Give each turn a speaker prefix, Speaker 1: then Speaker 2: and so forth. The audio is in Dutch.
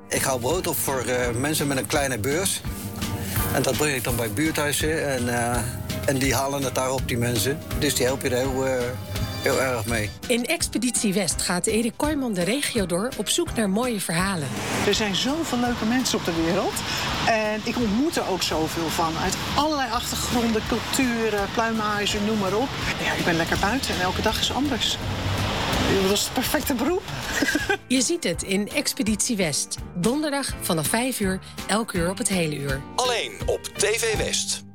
Speaker 1: Ik hou brood op voor mensen met een kleine beurs. En dat breng ik dan bij buurthuizen. En die halen het daar op, die mensen. Dus die help je er heel erg mee.
Speaker 2: In Expeditie West gaat Erik Kooijman de regio door op zoek naar mooie verhalen.
Speaker 3: Er zijn zoveel leuke mensen op de wereld. En ik ontmoet er ook zoveel van. Uit allerlei achtergronden, culturen, pluimage, noem maar op. Ja, ik ben lekker buiten en elke dag is anders. Dat is het perfecte beroep.
Speaker 2: Je ziet het in Expeditie West. Donderdag vanaf 5 uur, elk uur op het hele uur.
Speaker 4: Alleen op TV West.